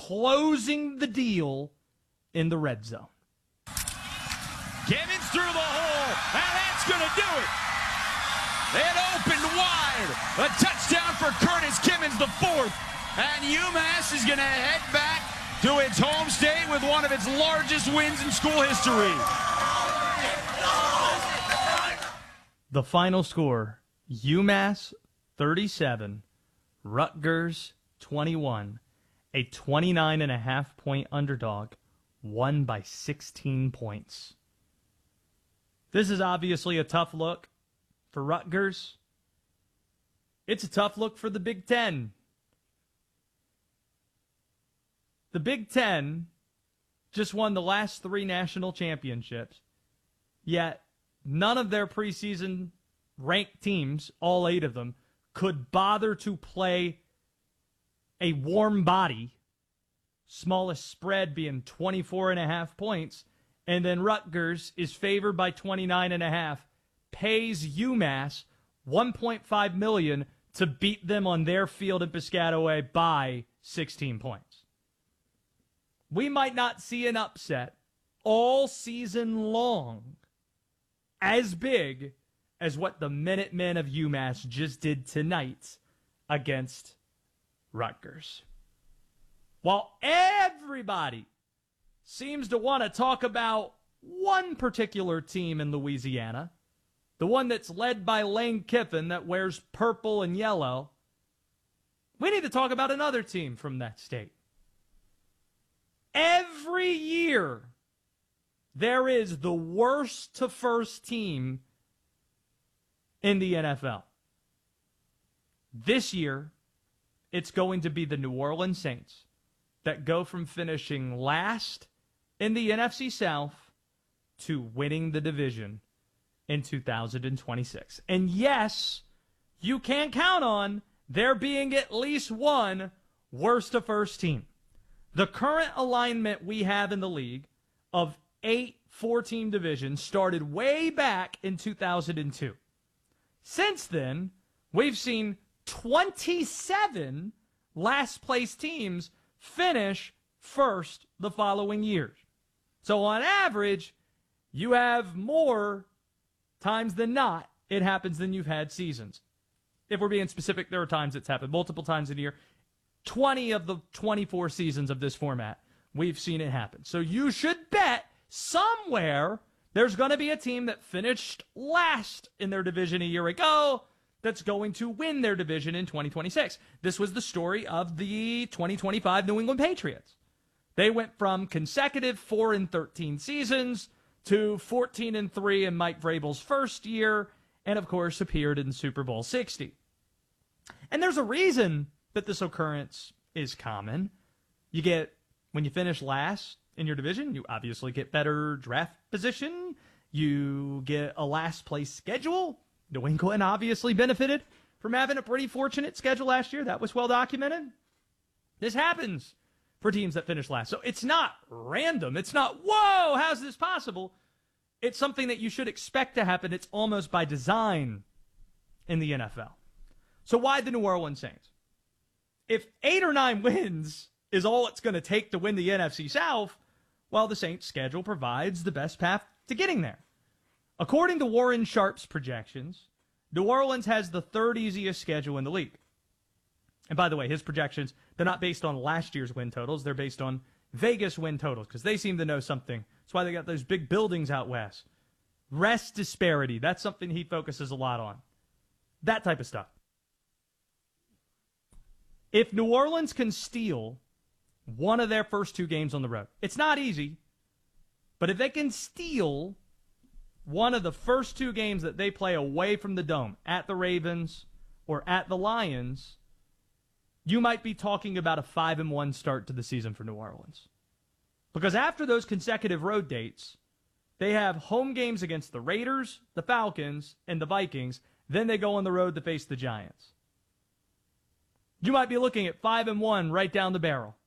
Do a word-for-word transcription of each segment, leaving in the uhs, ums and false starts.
closing the deal in the red zone. Gibbons through the hole, and that's going to do it. It opened wide. A touchdown for Curtis Gibbons, the fourth. And UMass is going to head back to its home state with one of its largest wins in school history. The final score, UMass thirty-seven, Rutgers twenty-one. A twenty-nine and a half point underdog, won by sixteen points. This is obviously a tough look for Rutgers. It's a tough look for the Big Ten. The Big Ten just won the last three national championships, yet none of their preseason ranked teams, all eight of them, could bother to play a warm body, smallest spread being twenty-four and a half points, and then Rutgers is favored by twenty-nine and a half, pays UMass one point five million dollars to beat them on their field in Piscataway by sixteen points. We might not see an upset all season long as big as what the Minutemen of UMass just did tonight against Rutgers. While everybody seems to want to talk about one particular team in Louisiana, the one that's led by Lane Kiffin that wears purple and yellow, we need to talk about another team from that state. Every year, there is the worst to first team in the N F L. This year, it's going to be the New Orleans Saints that go from finishing last in the N F C South to winning the division in two thousand twenty-six. And yes, you can count on there being at least one worst to first team. The current alignment we have in the league of eight four-team divisions started way back in two thousand two. Since then, we've seen twenty-seven last-place teams finish first the following years. So on average, you have more times than not it happens than you've had seasons. If we're being specific, there are times it's happened multiple times in a year. twenty of the twenty-four seasons of this format, we've seen it happen. So you should bet somewhere there's going to be a team that finished last in their division a year ago that's going to win their division in twenty twenty-six. This was the story of the twenty twenty-five New England Patriots. They went from consecutive four and thirteen seasons to fourteen and three in Mike Vrabel's first year, and of course appeared in Super Bowl sixty. And there's a reason that this occurrence is common. You get, when you finish last in your division, you obviously get better draft position. You get a last place schedule. New England obviously benefited from having a pretty fortunate schedule last year. That was well documented. This happens for teams that finish last. So it's not random. It's not, whoa, how's this possible? It's something that you should expect to happen. It's almost by design in the N F L. So why the New Orleans Saints? If eight or nine wins is all it's going to take to win the N F C South, well, the Saints' schedule provides the best path to getting there. According to Warren Sharp's projections, New Orleans has the third easiest schedule in the league. And by the way, his projections, they're not based on last year's win totals. They're based on Vegas win totals because they seem to know something. That's why they got those big buildings out west. Rest disparity, that's something he focuses a lot on. That type of stuff. If New Orleans can steal one of their first two games on the road, it's not easy, but if they can steal one of the first two games that they play away from the Dome, at the Ravens or at the Lions, you might be talking about a five and one start to the season for New Orleans. Because after those consecutive road dates, they have home games against the Raiders, the Falcons, and the Vikings. Then they go on the road to face the Giants. You might be looking at five and one right down the barrel.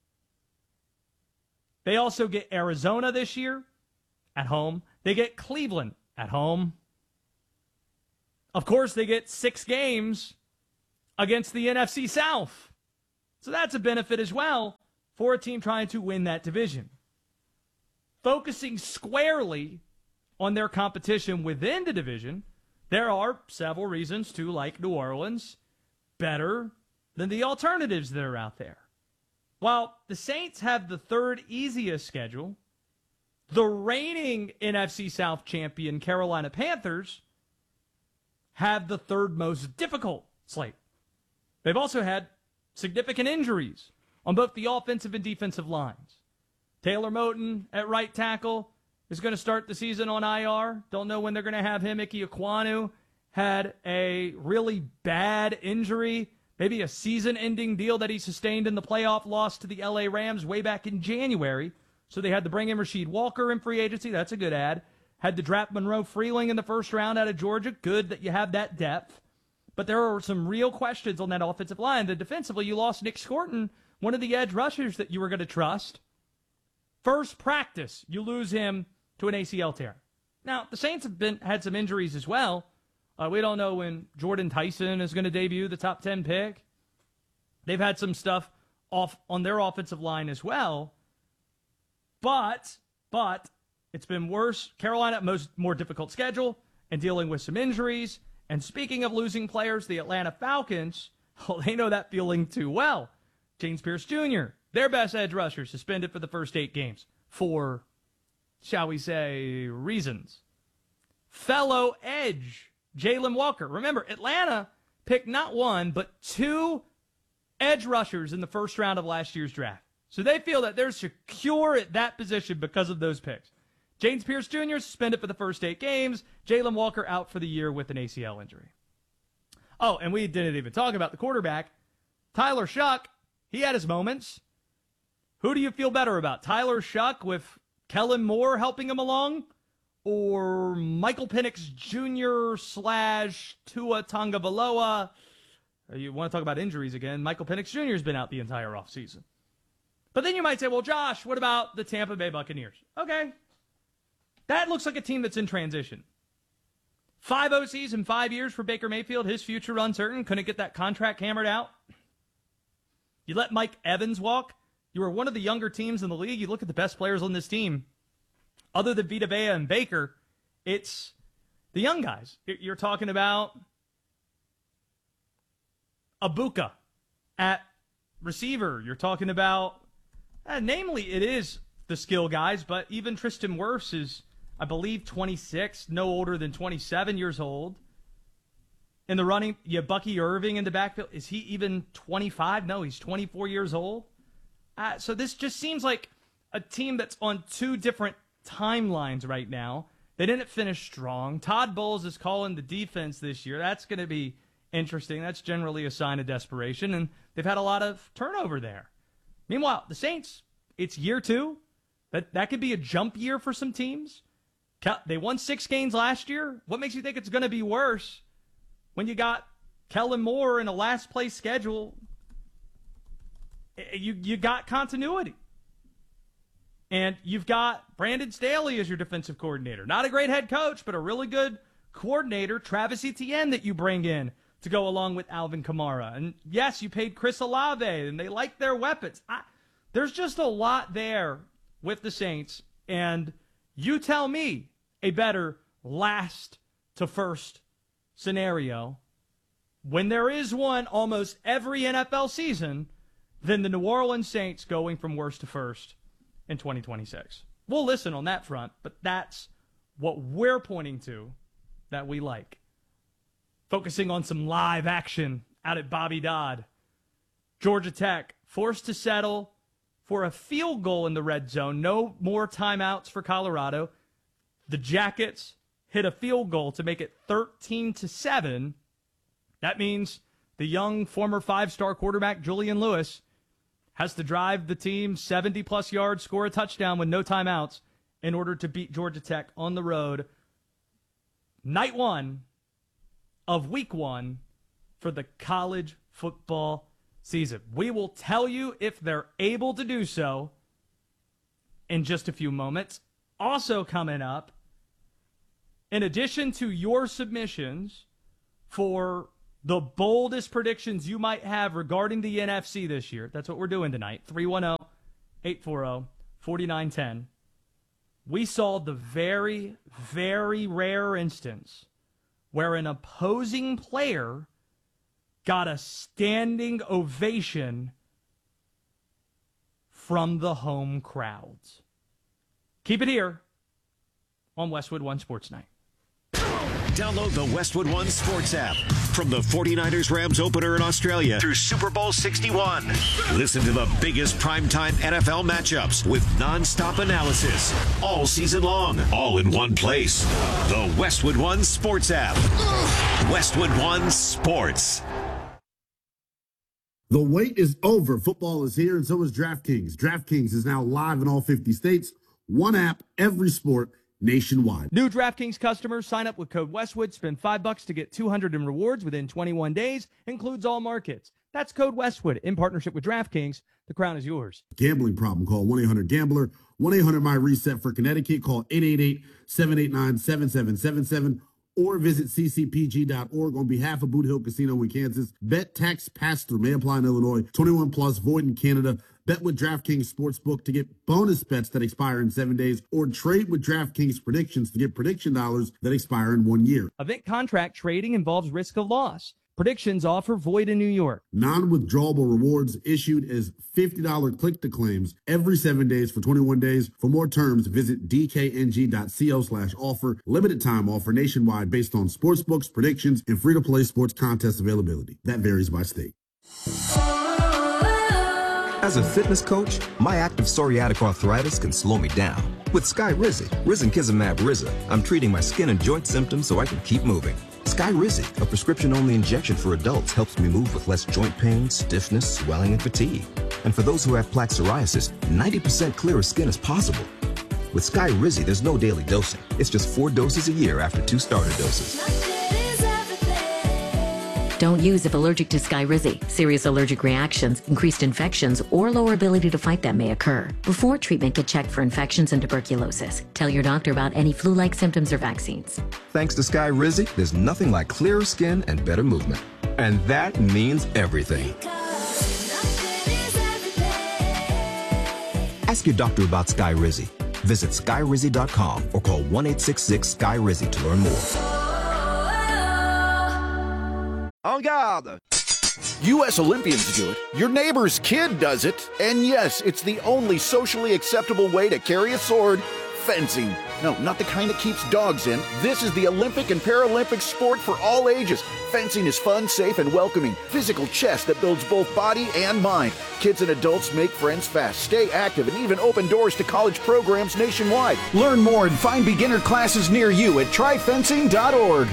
They also get Arizona this year at home. They get Cleveland at home. Of course, they get six games against the N F C South. So that's a benefit as well for a team trying to win that division. Focusing squarely on their competition within the division, there are several reasons to like New Orleans better than the alternatives that are out there. While the Saints have the third easiest schedule, the reigning N F C South champion Carolina Panthers have the third most difficult slate. They've also had significant injuries on both the offensive and defensive lines. Taylor Moton at right tackle is going to start the season on I R. Don't know when they're going to have him. Ike Ekwonu had a really bad injury, maybe a season-ending deal that he sustained in the playoff loss to the L A Rams way back in January. So they had to bring in Rasheed Walker in free agency. That's a good ad. Had to draft Monroe Freeling in the first round out of Georgia. Good that you have that depth. But there are some real questions on that offensive line. The defensively, you lost Nick Scorton, one of the edge rushers that you were going to trust. First practice, you lose him to an A C L tear. Now, the Saints have been had some injuries as well. Uh, we don't know when Jordan Tyson is going to debut, the top ten pick. They've had some stuff off on their offensive line as well. But, but, it's been worse. Carolina, most more difficult schedule and dealing with some injuries. And speaking of losing players, the Atlanta Falcons, well, they know that feeling too well. James Pierce Junior, their best edge rusher, suspended for the first eight games for, shall we say, reasons. Fellow edge, Jalen Walker. Remember, Atlanta picked not one, but two edge rushers in the first round of last year's draft. So they feel that they're secure at that position because of those picks. James Pierce Junior suspended for the first eight games. Jalen Walker out for the year with an A C L injury. Oh, and we didn't even talk about the quarterback. Tyler Shough, he had his moments. Who do you feel better about? Tyler Shough with Kellen Moore helping him along? Or Michael Penix Junior slash Tua Tagovailoa? You want to talk about injuries again? Michael Penix Junior has been out the entire offseason. But then you might say, well, Josh, what about the Tampa Bay Buccaneers? Okay. That looks like a team that's in transition. Five O Cs in five years for Baker Mayfield. His future uncertain. Couldn't get that contract hammered out. You let Mike Evans walk. You were one of the younger teams in the league. You look at the best players on this team. Other than Vita Vea and Baker, it's the young guys. You're talking about Abuka at receiver. You're talking about, uh, namely, it is the skill guys, but even Tristan Wirfs is, I believe, twenty-six, no older than twenty-seven years old. In the running, you have Bucky Irving in the backfield. Is he even twenty-five? No, he's twenty-four years old. Uh, so this just seems like a team that's on two different timelines right now. They didn't finish strong. Todd Bowles is calling the defense this year. That's going to be interesting. That's generally a sign of desperation, and they've had a lot of turnover there. Meanwhile, the Saints, it's year two. That, that could be a jump year for some teams. They won six games last year. What makes you think it's going to be worse when you got Kellen Moore in a last-place schedule? You, you got continuity. And you've got Brandon Staley as your defensive coordinator. Not a great head coach, but a really good coordinator, Travis Etienne, that you bring in to go along with Alvin Kamara. And yes, you paid Chris Olave, and they like their weapons. I, there's just a lot there with the Saints, and you tell me a better last to first scenario, when there is one almost every N F L season, than the New Orleans Saints going from worst to first in twenty twenty-six. We'll listen on that front, but that's what we're pointing to that we like. Focusing on some live action out at Bobby Dodd. Georgia Tech forced to settle for a field goal in the red zone. No more timeouts for Colorado. The Jackets hit a field goal to make it thirteen to seven. That means the young former five-star quarterback Julian Lewis has to drive the team seventy-plus yards, score a touchdown with no timeouts in order to beat Georgia Tech on the road. Night one of week one for the college football season. We will tell you if they're able to do so in just a few moments. Also coming up, in addition to your submissions for the boldest predictions you might have regarding the N F C this year, that's what we're doing tonight, three one zero, eight four zero, four nine one zero. We saw the very, very rare instance where an opposing player got a standing ovation from the home crowds. Keep it here on Westwood One Sports Night. Download the Westwood One Sports app from the 49ers Rams opener in Australia through Super Bowl sixty-one. Listen to the biggest primetime N F L matchups with nonstop analysis all season long, all in one place. The Westwood One Sports app. Westwood One Sports. The wait is over. Football is here, and so is DraftKings. DraftKings is now live in all fifty states. One app, every sport, nationwide. New DraftKings customers sign up with code Westwood, spend five bucks to get two hundred in rewards within twenty-one days, includes all markets. That's code Westwood in partnership with DraftKings. The crown is yours. Gambling problem? Call one eight hundred gambler, one eight hundred my reset for Connecticut. Call eight eight eight, seven eight nine, seven seven seven seven or visit c c p g dot org on behalf of Boot Hill Casino in Kansas. Bet tax pass-through may apply in Illinois. twenty-one plus, void in Canada. Bet with DraftKings Sportsbook to get bonus bets that expire in seven days, or trade with DraftKings Predictions to get prediction dollars that expire in one year. Event contract trading involves risk of loss. Predictions offer void in New York. Non-withdrawable rewards issued as fifty dollars click-to-claims every seven days for twenty-one days. For more terms, visit d k n g dot co slash offer. Limited time offer nationwide based on sportsbooks, predictions, and free-to-play sports contest availability. That varies by state. As a fitness coach, my active psoriatic arthritis can slow me down. With Skyrizi, Risankizumab Riza, I'm treating my skin and joint symptoms so I can keep moving. Skyrizi, a prescription-only injection for adults, helps me move with less joint pain, stiffness, swelling, and fatigue. And for those who have plaque psoriasis, ninety percent clearer skin is possible. With Skyrizi, there's no daily dosing. It's just four doses a year after two starter doses. Don't use if allergic to Skyrizi. Serious allergic reactions, increased infections, or lower ability to fight them may occur. Before treatment, get checked for infections and tuberculosis. Tell your doctor about any flu-like symptoms or vaccines. Thanks to Skyrizi, there's nothing like clearer skin and better movement. And that means everything. Ask your doctor about Skyrizi. Visit skyrizi dot com or call one eight six six Skyrizi to learn more. En garde! U S Olympians do it, your neighbor's kid does it, and yes, it's the only socially acceptable way to carry a sword, fencing. No, not the kind that keeps dogs in. This is the Olympic and Paralympic sport for all ages. Fencing is fun, safe, and welcoming. Physical chess that builds both body and mind. Kids and adults make friends fast, stay active, and even open doors to college programs nationwide. Learn more and find beginner classes near you at try fencing dot org.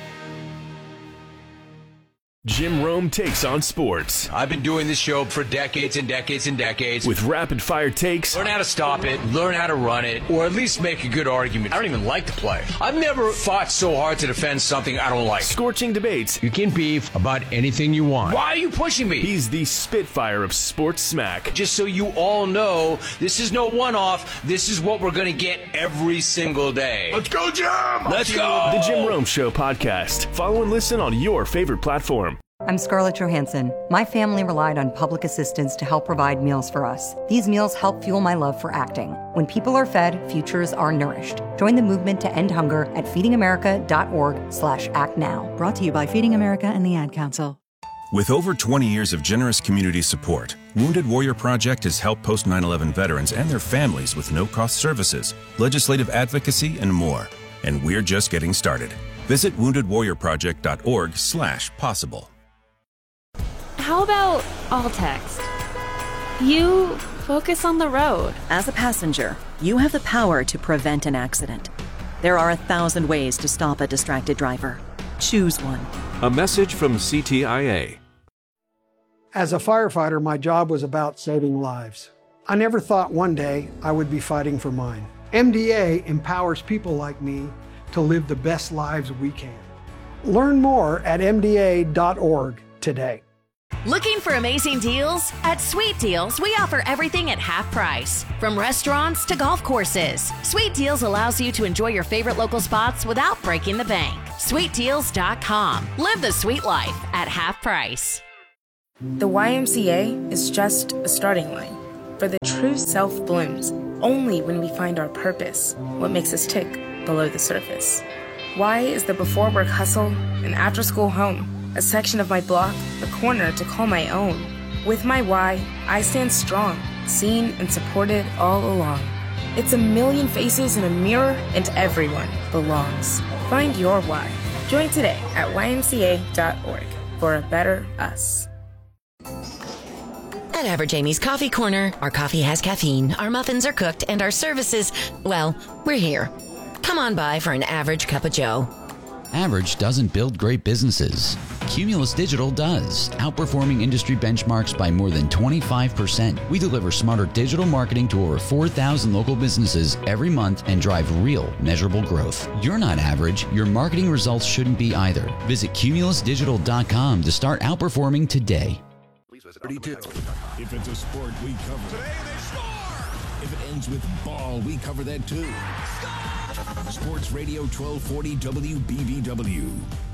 Jim Rome takes on sports. I've been doing this show for decades and decades and decades. With rapid-fire takes. Learn how to stop it, learn how to run it, or at least make a good argument. I don't even like to play. I've never fought so hard to defend something I don't like. Scorching debates. You can beef about anything you want. Why are you pushing me? He's the Spitfire of sports smack. Just so you all know, this is no one-off. This is what we're going to get every single day. Let's go, Jim! Let's go! The Jim Rome Show podcast. Follow and listen on your favorite platform. I'm Scarlett Johansson. My family relied on public assistance to help provide meals for us. These meals help fuel my love for acting. When people are fed, futures are nourished. Join the movement to end hunger at feeding america dot org slash act now. Brought to you by Feeding America and the Ad Council. With over twenty years of generous community support, Wounded Warrior Project has helped post nine eleven veterans and their families with no-cost services, legislative advocacy, and more. And we're just getting started. Visit wounded warrior project dot org slash possible. How about all text? You focus on the road. As a passenger, you have the power to prevent an accident. There are a thousand ways to stop a distracted driver. Choose one. A message from C T I A. As a firefighter, my job was about saving lives. I never thought one day I would be fighting for mine. M D A empowers people like me to live the best lives we can. Learn more at m d a dot org today. Looking for amazing deals? At Sweet Deals, we offer everything at half price. From restaurants to golf courses, Sweet Deals allows you to enjoy your favorite local spots without breaking the bank. sweet deals dot com. Live the sweet life at half price. The Y M C A is just a starting line. For the true self blooms only when we find our purpose, what makes us tick below the surface. Why is the before work hustle and after school home, a section of my block, a corner to call my own? With my why, I stand strong, seen and supported all along. It's a million faces in a mirror and everyone belongs. Find your why. Join today at Y M C A dot org for a better us. At Average Amy's Coffee Corner, our coffee has caffeine, our muffins are cooked, and our services, well, we're here. Come on by for an average cup of joe. Average doesn't build great businesses. Cumulus Digital does, outperforming industry benchmarks by more than twenty-five percent. We deliver smarter digital marketing to over four thousand local businesses every month and drive real, measurable growth. You're not average. Your marketing results shouldn't be either. Visit cumulus digital dot com to start outperforming today. thirty-two. If it's a sport, we cover. Today they score! If it ends with ball, we cover that too. Score! Sports Radio twelve forty W B B W.